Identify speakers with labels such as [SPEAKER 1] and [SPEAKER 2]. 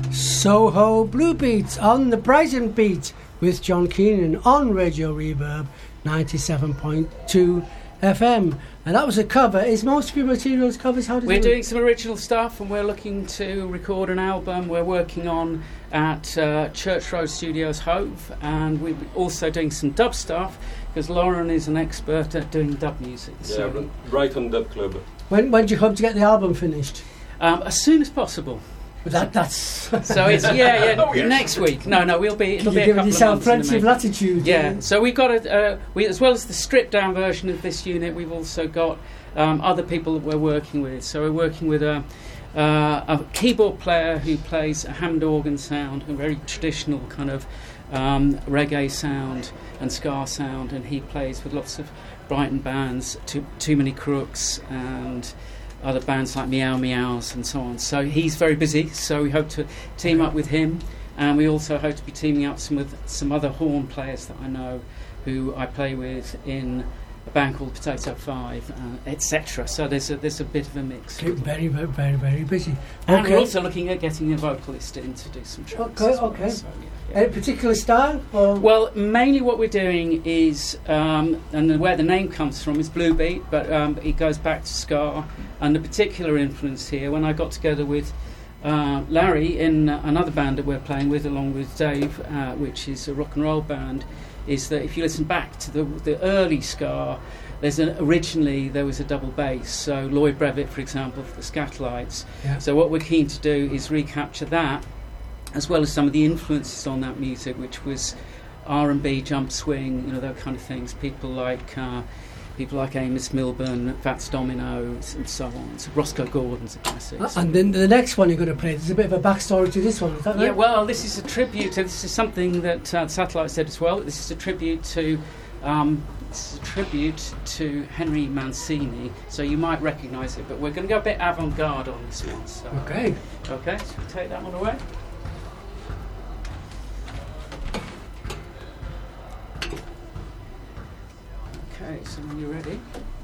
[SPEAKER 1] Soho Blue Beats on the Brighton Beat with John Keenan on Radio Reverb 97.2 FM. And that was a cover. Is most of your materials covers? How
[SPEAKER 2] we're doing some original stuff, and we're looking to record an album we're working on at Church Road Studios, Hove, and we're also doing some dub stuff because Lauren is an expert at doing dub music.
[SPEAKER 3] So Brighton Dub Club.
[SPEAKER 1] When do you hope to get the album finished?
[SPEAKER 2] As soon as possible.
[SPEAKER 1] But that's
[SPEAKER 2] so it's next week. No, it'll be a couple
[SPEAKER 1] giving
[SPEAKER 2] of
[SPEAKER 1] yourself
[SPEAKER 2] months
[SPEAKER 1] plenty of latitude.
[SPEAKER 2] Yeah. So we've got we as well as the stripped down version of this unit, we've also got other people that we're working with. So we're working with a keyboard player who plays a Hammond organ sound, a very traditional kind of reggae sound and ska sound, and he plays with lots of Brighton bands, Too Many Crooks and other bands like Meow Meows and so on. So he's very busy, so we hope to team up with him, and we also hope to be teaming up with some other horn players that I know who I play with in a band called Potato Five, etc. So there's a bit of a mix.
[SPEAKER 1] Very, very, very, very busy.
[SPEAKER 2] And we're also looking at getting a vocalist in to do some tracks.
[SPEAKER 1] Okay.
[SPEAKER 2] So,
[SPEAKER 1] Any particular style? Or?
[SPEAKER 2] Well, mainly what we're doing is, and where the name comes from is Blue Beat, but it goes back to ska. And the particular influence here, when I got together with Larry in another band that we're playing with, along with Dave, which is a rock and roll band, is that if you listen back to the early ska, originally there was a double bass. So Lloyd Brevitt, for example, for the Scatolites. Yeah. So what we're keen to do is recapture that, as well as some of the influences on that music, which was R&B, jump swing, those kind of things. People like Amos Milburn, Fats Dominoes, and so on. So Roscoe Gordon's a classic.
[SPEAKER 1] And then the next one you're going to play, there's a bit of a backstory to this one, is that right?
[SPEAKER 2] Yeah, well, this is a tribute. This is something that Satellite said as well. This is a tribute to Henry Mancini, so you might recognise it, but we're going to go a bit avant-garde on this one. So.
[SPEAKER 1] Okay,
[SPEAKER 2] so we'll take that one away. Okay, so when you're ready.